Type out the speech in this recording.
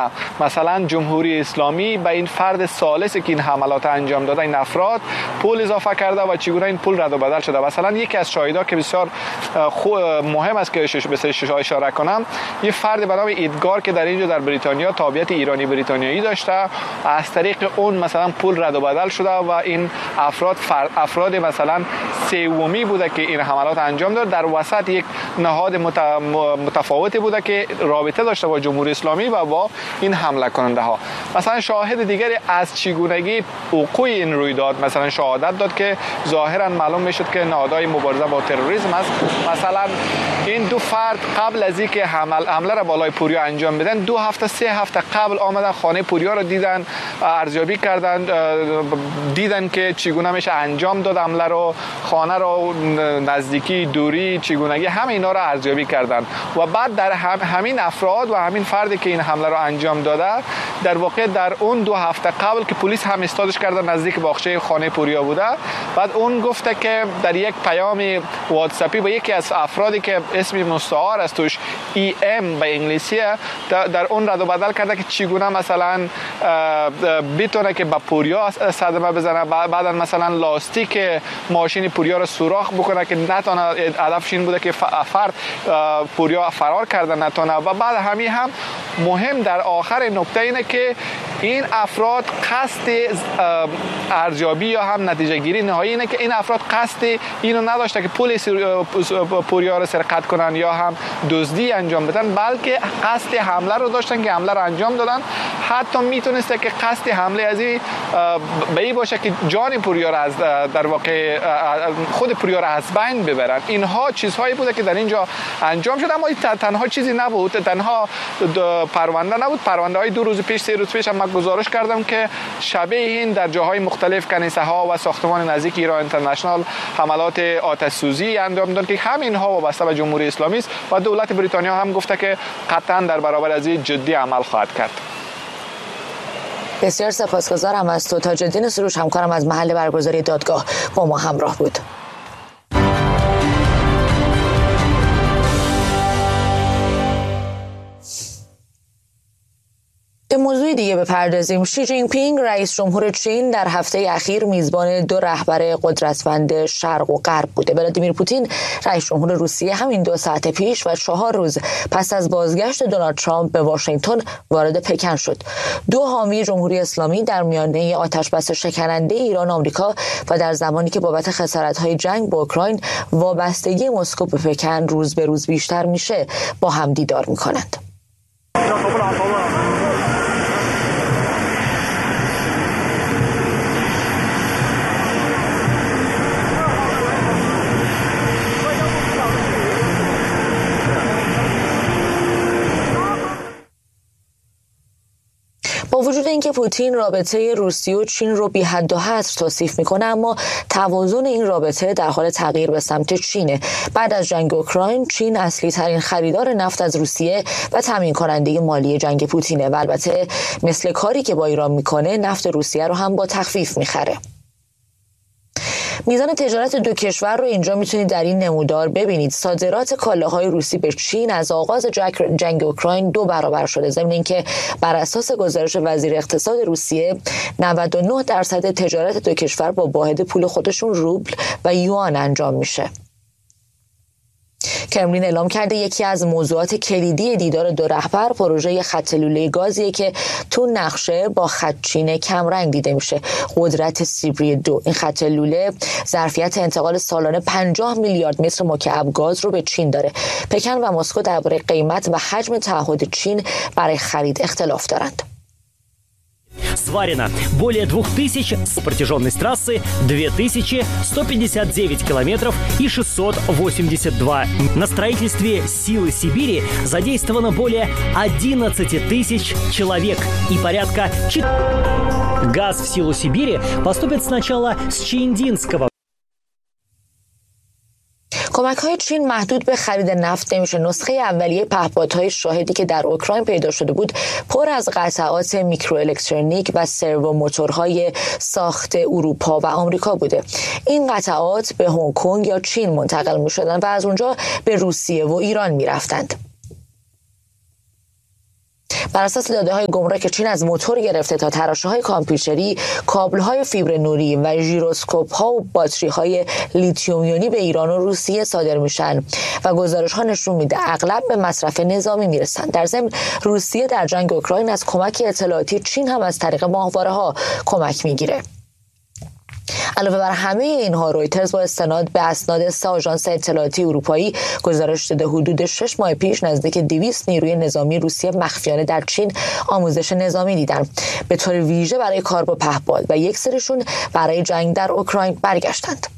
و مثلا جمهوری اسلامی به این فرد ثالثی که این حملات انجام داده این افراد پول اضافه کرده و چگونه این پول رد و بدل شده. مثلا یکی از شاهدها که بسیار مهم است که به اشاره کنم، یه فرد به نام ادگار که در اینجا در بریتانیا تابعیت ایرانی بریتانیایی داشته، از طریق اون مثلا پول رد و بدل شده و این افراد مثلا سومی بوده که این حملات انجام داد، در وسط یک نهاد متفاوتی بوده که رابطه داشته با جمهوری اسلامی و با این حمله کننده ها. مثلا شاهد دیگری از چگونگی وقوع این رویداد مثلا شهادت داد که ظاهرا معلوم میشد که نهادهای مبارزه با تروریسم است. مثلا این دو فرد قبل از اینکه حمله را بالای پوریا انجام بدن 2 هفته 3 هفته قبل آمدن خانه پوریا را دیدن، ارزیابی کردن، دیدن که چگونه میشه انجام داد حمله رو، خانه رو، نزدیکی، دوری، چگونگی همه اینا رو ارزیابی کردن و بعد در همین افراد و همین فردی که این حمله رو انجام داده در واقع در اون 2 هفته قبل که پلیس هم استادش کرده نزدیک باغچه خانه پوریا بوده، بعد اون گفته که در یک پیام واتساپی با یکی از افرادی که اسم مستعار است توش EM به انگلیسیه در اون رد و بدل کرده که چگونه مثلا بتونه که با پوریا صدمه بزنه، بعدا مثلا لاستیک ماشین پوریا رو سوراخ بکنه که نتونه، هدفش این بوده که فرد پوریا فرار کرده نتونه. و بعد همین هم مهم در آخر نکته اینه که این افراد قصد ارزیابی یا هم نتیجه گیری نهایی اینه که این افراد قصد اینو نداشته که پول پوریا رو سرقت کنن یا هم دزدی انجام بدن، بلکه قصد حمله رو داشتن که حمله رو انجام دادن. حتی میتونسته که قصد حمله از این به این باشه که جان پوریا رو از در واقع خود پوریا رو از بین ببرن. اینها چیزهایی بوده که در اینجا انجام شد، اما تنها چیزی نبود، تنها پرونده نبود. پرونده های 2 روز پیش 3 روز پیش هم من گزارش کردم که شبیه این در جاهای مختلف کنیسه ها و ساختمان نزدیک ایران اینترنشنال حملات آتش سوزی انجام داد که همینها وابسته به جمهوری اسلامی است و دولت بریتانیا هم گفته که قطعا در برابر از این جدی عمل خواهد کرد. بسیار سپاسگزارم از تو. تاج‌الدین سروش همکارم از محل برگزاری دادگاه با ما همراه بود. به موضوع دیگه بپردازیم. شی جین پینگ رئیس جمهور چین در هفته اخیر میزبان 2 رهبر قدرتمند شرق و غرب بوده. ولادیمیر پوتین رئیس جمهور روسیه همین 2 ساعت پیش و 4 روز پس از بازگشت دونالد ترامپ به واشنگتن وارد پکن شد. 2 حامی جمهوری اسلامی در میانه آتشبس شکننده ایران آمریکا و در زمانی که بابت خسارت‌های جنگ با اوکراین وابستگی مسکو به پکن روز به روز بیشتر میشه با هم دیدار میکنند. با وجود اینکه پوتین رابطه روسیه و چین رو بی حد و حصر توصیف میکنه، اما توازن این رابطه در حال تغییر به سمت چینه. بعد از جنگ اوکراین چین اصلی ترین خریدار نفت از روسیه و تامین کننده مالی جنگ پوتینه و البته مثل کاری که با ایران میکنه نفت روسیه رو هم با تخفیف میخره. میزان تجارت 2 کشور رو اینجا میتونید در این نمودار ببینید. صادرات کالاهای روسی به چین از آغاز جنگ اوکراین 2 برابر شده، ضمن اینکه بر اساس گزارش وزیر اقتصاد روسیه 99% تجارت 2 کشور با واحد پول خودشون روبل و یوان انجام میشه. کرملین اعلام کرده یکی از موضوعات کلیدی دیدار 2 رهبر پروژه خط لوله گازیه که تو نقشه با خط چین کمرنگ دیده میشه. قدرت سیبری 2. این خط لوله ظرفیت انتقال سالانه 50 میلیارد متر مکعب گاز رو به چین داره. پکن و مسکو درباره قیمت و حجم تعهد چین برای خرید اختلاف دارند. Сварено более 2000 с протяженность трассы 2159 километров и 682. На строительстве «Силы Сибири» задействовано более 11 тысяч человек и порядка 4. Газ в «Силу Сибири» поступит сначала с Чииндинского. کمک‌های چین محدود به خرید نفت نمیشه. نسخه اولیه پهپادهای شاهدی که در اوکراین پیدا شده بود پر از قطعات میکروالکترونیک و سرو موتورهای ساخت اروپا و آمریکا بوده. این قطعات به هنگ کنگ یا چین منتقل می‌شدند و از اونجا به روسیه و ایران می‌رفتند. بر اساس داده‌های گمرک چین از موتور گرفته تا تراشه‌های کامپیوتری، کابل‌های فیبر نوری و ژیروسکوپ‌ها و باتری‌های لیتیوم یونی به ایران و روسیه صادر میشن و گزارش‌ها نشون میده اغلب به مصرف نظامی میرسن. در ضمن روسیه در جنگ اوکراین از کمک اطلاعاتی چین هم از طریق ماهواره‌ها کمک میگیره. علاوه بر همه اینها، رویترز با استناد به اسناد 3 آژانس اطلاعاتی اروپایی گزارش داده حدود 6 ماه پیش نزدیک 200 نیروی نظامی روسیه مخفیانه در چین آموزش نظامی دیدن، به طور ویژه برای کار با پهپاد، و یک سریشون برای جنگ در اوکراین برگشتند.